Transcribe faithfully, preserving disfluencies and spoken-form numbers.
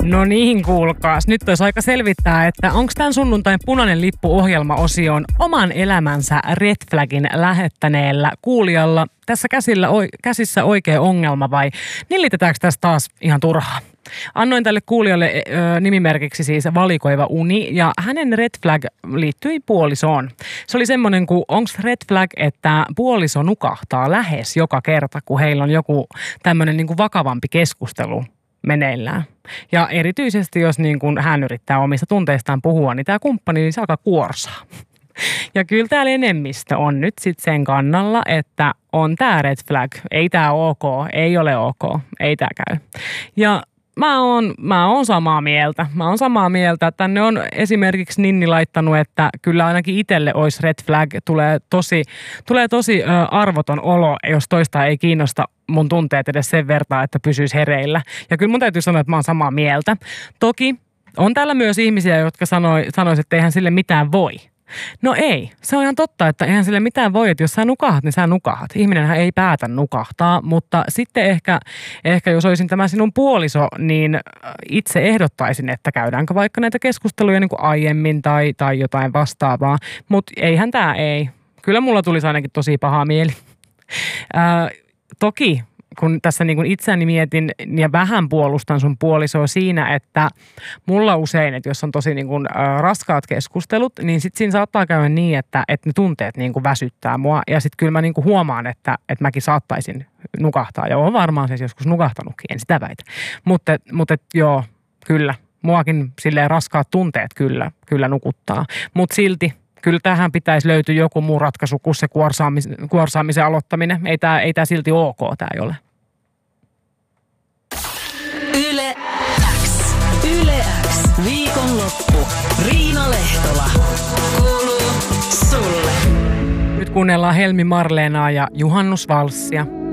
No niin, kuulkaas. Nyt olisi aika selvittää, että onko tämän sunnuntain punainen lippu -ohjelma-osioon oman elämänsä red flagin lähettäneellä kuulijalla tässä käsillä, käsissä oikea ongelma vai nillitetäänkö tässä taas ihan turhaa? Annoin tälle kuulijalle ö, nimimerkiksi siis valikoiva uni ja hänen red flag liittyi puolisoon. Se oli semmoinen kuin, onko red flag, että puoliso nukahtaa lähes joka kerta, kun heillä on joku tämmöinen niin kuin vakavampi keskustelu meneillään. Ja erityisesti, jos niin kuin hän yrittää omista tunteistaan puhua, niin tämä kumppani niin se alkaa kuorsaa. Ja kyllä täällä enemmistö on nyt sitten sen kannalla, että on tämä red flag. Ei tämä ok, ei ole ok, ei tämä käy. Ja Mä oon, mä oon samaa mieltä. Mä oon samaa mieltä. Tänne on esimerkiksi Ninni laittanut, että kyllä ainakin itselle olisi red flag. Tulee tosi, tulee tosi ö, arvoton olo, jos toista ei kiinnosta mun tunteet edes sen vertaa, että pysyisi hereillä. Ja kyllä mun täytyy sanoa, että mä oon samaa mieltä. Toki on täällä myös ihmisiä, jotka sanoi, sanoisivat, että eihän sille mitään voi. No ei. Se on ihan totta, että eihän sille mitään voi, että jos sä nukahat, niin sä nukahat. Ihminenhän ei päätä nukahtaa, mutta sitten ehkä, ehkä jos olisin tämä sinun puoliso, niin itse ehdottaisin, että käydäänkö vaikka näitä keskusteluja niin kuin aiemmin tai, tai jotain vastaavaa. Mutta eihän tämä ei. Kyllä mulla tulisi ainakin tosi paha mieli. Ää, toki kun tässä niin kuin itseäni mietin ja vähän puolustan sun puolisoa siinä, että mulla usein, että jos on tosi niin kuin raskaat keskustelut, niin sitten siinä saattaa käydä niin, että, että ne tunteet niin kuin väsyttää mua. Ja sitten kyllä mä niin kuin huomaan, että, että mäkin saattaisin nukahtaa. Ja olen varmaan siis joskus nukahtanutkin, en sitä väitä. Mutta, mutta joo, kyllä. Muakin silleen raskaat tunteet kyllä, kyllä nukuttaa. Mutta silti. Kyllä tähän pitäisi löytyä joku muu ratkaisu kuin se kuorsaamisen, kuorsaamisen aloittaminen. Ei tämä ei tää silti ok, tämä ei ole. Yle X. Yle X. Viikonloppu. Riina Lehtola. Kuuluu sulle. Nyt kuunnellaan Helmi Marleenaa ja Juhannusvalssia.